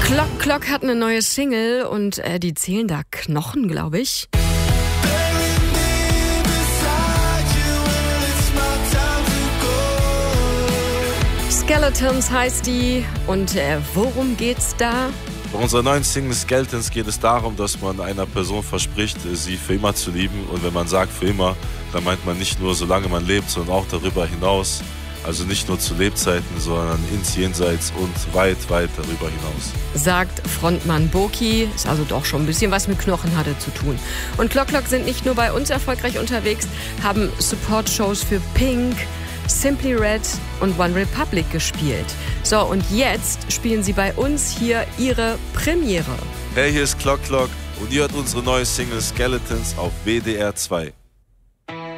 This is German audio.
Clock Clock hat eine neue Single und die zählen da Knochen, glaube ich. Skeletons heißt die und worum geht's da? Bei unserer neuen Single Skeletons geht es darum, dass man einer Person verspricht, sie für immer zu lieben. Und wenn man sagt für immer, dann meint man nicht nur, solange man lebt, sondern auch darüber hinaus. Also nicht nur zu Lebzeiten, sondern ins Jenseits und weit, weit darüber hinaus. Sagt Frontmann Boki, ist also doch schon ein bisschen was mit Knochenhatte zu tun. Und Clock Clock sind nicht nur bei uns erfolgreich unterwegs, haben Support-Shows für Pink, Simply Red und One Republic gespielt. So, und jetzt spielen sie bei uns hier ihre Premiere. Hey, hier ist Clock Clock und ihr hört unsere neue Single Skeletons auf WDR 2.